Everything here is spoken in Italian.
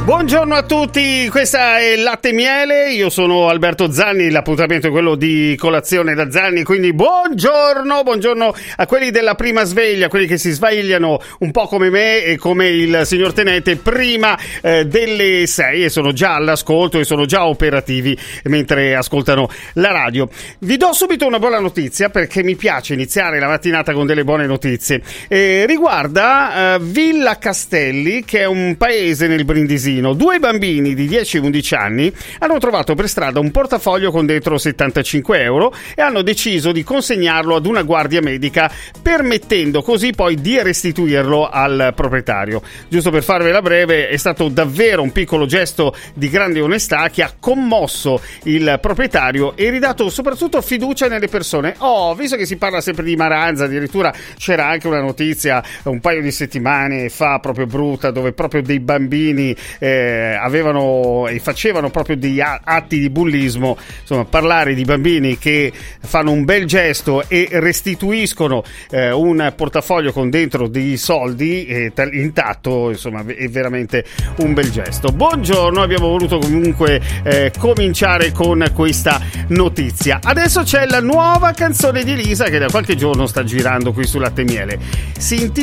Buongiorno a tutti, questa è Latte e Miele, io sono Alberto Zanni, l'appuntamento è quello di Colazione da Zanni, quindi buongiorno a quelli della prima sveglia, quelli che si svegliano un po' come me e come il signor Tenente prima delle 6 e sono già all'ascolto e sono già operativi mentre ascoltano la radio. Vi do subito una buona notizia perché mi piace iniziare la mattinata con delle buone notizie. Riguarda Villa Castelli, che è un paese nel Brindisino. 2 bambini di 10 e 11 anni hanno trovato per strada un portafoglio con dentro 75 euro e hanno deciso di consegnarlo ad una guardia medica, permettendo così poi di restituirlo al proprietario. Giusto per farvela breve, è stato davvero un piccolo gesto di grande onestà che ha commosso il proprietario e ridato soprattutto fiducia nelle persone. Visto che si parla sempre di Maranza, addirittura c'era anche una notizia un paio di settimane fa proprio brutta, dove proprio dei bambini avevano e facevano proprio degli atti di bullismo. Insomma, parlare di bambini che fanno un bel gesto e restituiscono un portafoglio con dentro dei soldi intatto, insomma, è veramente un bel gesto. Buongiorno, abbiamo voluto comunque cominciare con questa notizia. Adesso c'è la nuova canzone di Elisa che da qualche giorno sta girando qui su Latte e Miele. Si